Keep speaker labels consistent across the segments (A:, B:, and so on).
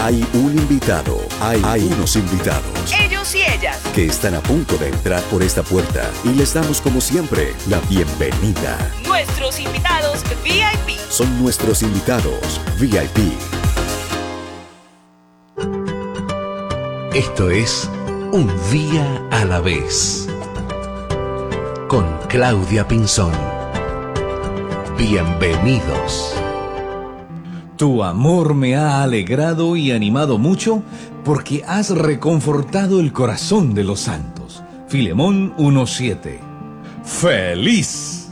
A: Hay un invitado, hay unos invitados.
B: Ellos y ellas.
A: Que están a punto de entrar por esta puerta y les damos como siempre la bienvenida.
B: Nuestros invitados VIP.
A: Son nuestros invitados VIP.
C: Esto es Un Día a la Vez. Con Claudia Pinzón. Bienvenidos.
D: Tu amor me ha alegrado y animado mucho porque has reconfortado el corazón de los santos. Filemón 1:7. ¡Feliz!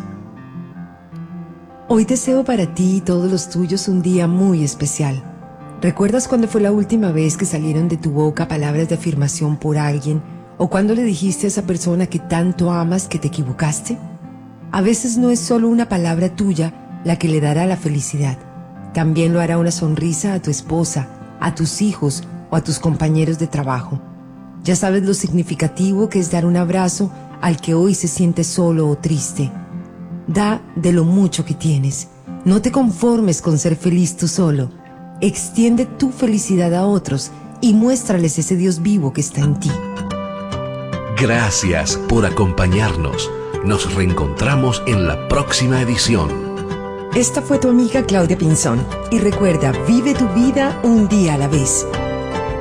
E: Hoy deseo para ti y todos los tuyos un día muy especial. ¿Recuerdas cuándo fue la última vez que salieron de tu boca palabras de afirmación por alguien? ¿O cuándo le dijiste a esa persona que tanto amas que te equivocaste? A veces no es solo una palabra tuya la que le dará la felicidad. También lo hará una sonrisa a tu esposa, a tus hijos o a tus compañeros de trabajo. Ya sabes lo significativo que es dar un abrazo al que hoy se siente solo o triste. Da de lo mucho que tienes. No te conformes con ser feliz tú solo. Extiende tu felicidad a otros y muéstrales ese Dios vivo que está en ti.
C: Gracias por acompañarnos. Nos reencontramos en la próxima edición.
E: Esta fue tu amiga Claudia Pinzón. Y recuerda, vive tu vida un día a la vez.